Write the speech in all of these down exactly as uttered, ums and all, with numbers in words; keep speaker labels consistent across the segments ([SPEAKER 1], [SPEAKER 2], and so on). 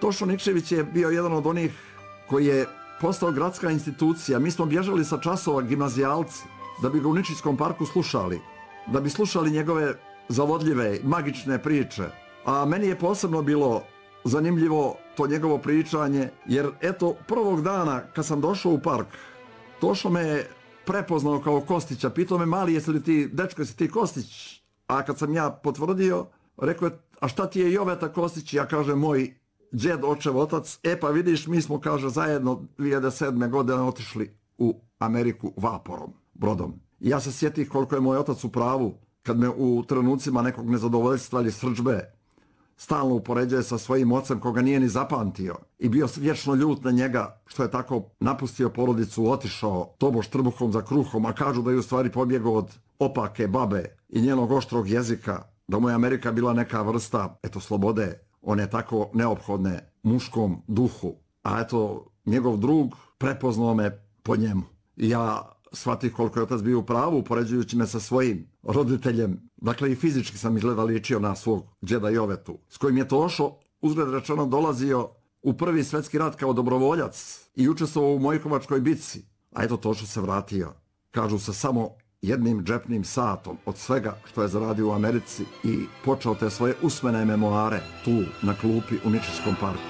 [SPEAKER 1] Tošo Nikčević je bio jedan od onih koji je postao gradska institucija. Mi smo bježali sa časova gimnazijalci da bi ga u Ničićkom parku slušali, da bi slušali njegove zavodljive, magične priče. A meni je posebno bilo zanimljivo to njegovo pričanje, jer eto, prvog dana kad sam došao u park, Tošo me je prepoznao kao Kostića, pitao me: mali, jesi li ti, dečko, jesi ti Kostić? A kad sam ja potvrdio, rekao je: a šta ti je Joveta Kostić? Ja kažem: moj džed, očev, otac. E pa vidiš, mi smo, kaže, zajedno dvije hiljade sedme. godine otišli u Ameriku vaporom, brodom. I ja se sjetih koliko je moj otac u pravu kad me u trenucima nekog nezadovoljstva ili srdžbe stalno upoređuje sa svojim ocem koga nije ni zapamtio i bio vječno ljut na njega što je tako napustio porodicu, otišao tobož trbuhom za kruhom, a kažu da je u stvari pobjegao od opake babe i njenog oštrog jezika, da mu je Amerika bila neka vrsta, eto, slobode, one tako neophodne muškom duhu. A eto, njegov drug prepoznao me po njemu. I ja shvatih koliko je otac bio u pravu, upoređujući me sa svojim roditeljem. Dakle, i fizički sam izgleda ličio na svog džeda Jovetu, s kojim je Tošo, uzgled rečeno, dolazio u prvi svjetski rat kao dobrovoljac i učestvovao u Mojkovačkoj bitci. A eto, Tošo se vratio, kažu se, samo jednim džepnim satom od svega što je zaradio u Americi i počeo te svoje usmene memoare tu na klupi u Ničićkom parku.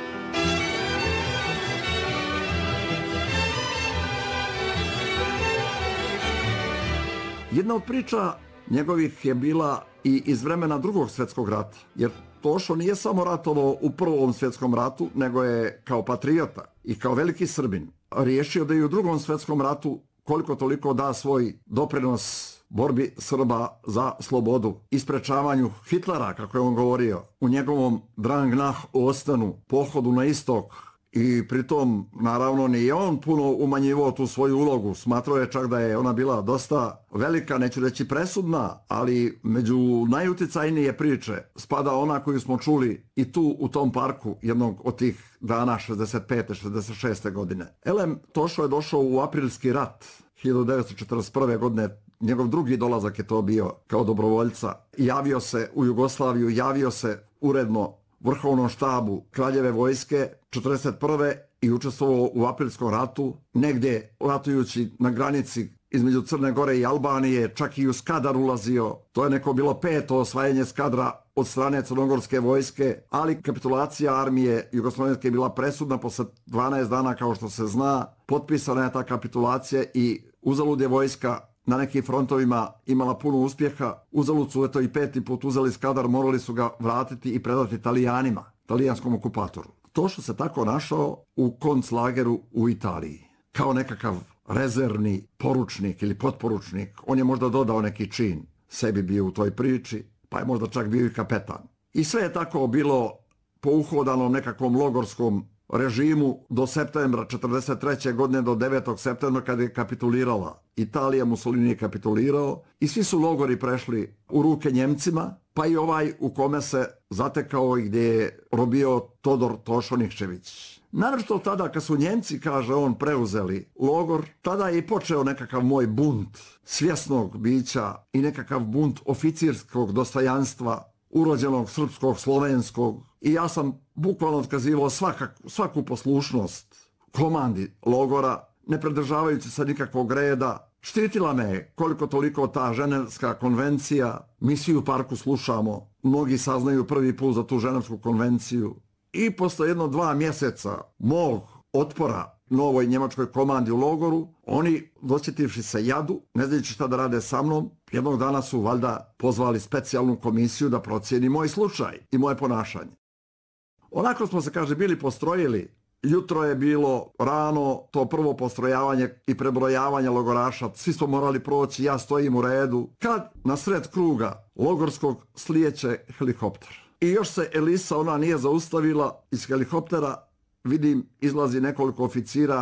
[SPEAKER 1] Jedna od priča njegovih je bila i iz vremena drugog svjetskog rata, jer Tošo nije samo ratovao u prvom svjetskom ratu, nego je kao patriota i kao veliki Srbin riješio da i u drugom svjetskom ratu koliko toliko da svoj doprinos borbi Srba za slobodu i sprečavanju Hitlera, kako je on govorio, u njegovom Drang nach Ostanu, pohodu na istok. I pritom, naravno, nije on puno umanjivao tu svoju ulogu. Smatrao je čak da je ona bila dosta velika, neću reći presudna, ali među najuticajnije priče spada ona koju smo čuli i tu u tom parku jednog od tih dana šezdeset pete šezdeset šeste. godine. Elem, Tošo je došao u aprilski rat hiljadu devetsto četrdeset prve. godine. Njegov drugi dolazak je to bio kao dobrovoljca. Javio se u Jugoslaviju, javio se uredno Vrhovnom štabu Kraljeve vojske četrdeset prve i učestvovao u aprilskom ratu, negdje ratujući na granici između Crne Gore i Albanije, čak i u Skadar ulazio. To je neko bilo peto osvajanje Skadra od strane crnogorske vojske, ali kapitulacija armije Jugoslovenske je bila presudna. Posle dvanaest dana, kao što se zna, potpisana je ta kapitulacija i uzalud je vojska na nekim frontovima imala puno uspjeha. Uzalud su eto i peti put uzeli Skadar, morali su ga vratiti i predati Italijanima, talijanskom okupatoru. Tošo se tako našao u konclageru u Italiji, kao nekakav rezervni poručnik ili potporučnik. On je možda dodao neki čin, sebi bio u toj priči, pa je možda čak bio i kapetan. I sve je tako bilo po uhodanom nekakvom logorskom režimu do septembra četrdeset treće. godine, do devetog septembra kada je kapitulirala Italija, Mussolini je kapitulirao i svi su logori prešli u ruke Njemcima, pa i ovaj u kome se zatekao i gdje je robio Todor Tošo Nikčević. Naravno tada kad su Njemci, kaže on, preuzeli logor, tada je i počeo nekakav moj bunt svjesnog bića i nekakav bunt oficirskog dostojanstva, urođenog srpskog, slovenskog, i ja sam bukvalno otkazivao svakak, svaku poslušnost komandi logora, ne pridržavajući se nikakvog reda. Štitila me koliko toliko ta Ženevska konvencija. Mi svi u parku slušamo, mnogi saznaju prvi put za tu Ženevsku konvenciju. I posle jedno dva mjeseca mog otpora novoj njemačkoj komandi u logoru, oni, dosjetivši se jadu, ne znajući šta da rade sa mnom, jednog dana su valjda pozvali specijalnu komisiju da procijeni moj slučaj i moje ponašanje. Onako smo se, kaže, bili postrojili. Jutro je bilo rano, to prvo postrojavanje i prebrojavanje logoraša, svi smo morali proći, ja stojim u redu, kad na sred kruga logorskog slijeće helikopter. I još se Elisa, ona nije zaustavila, iz helikoptera vidim izlazi nekoliko oficira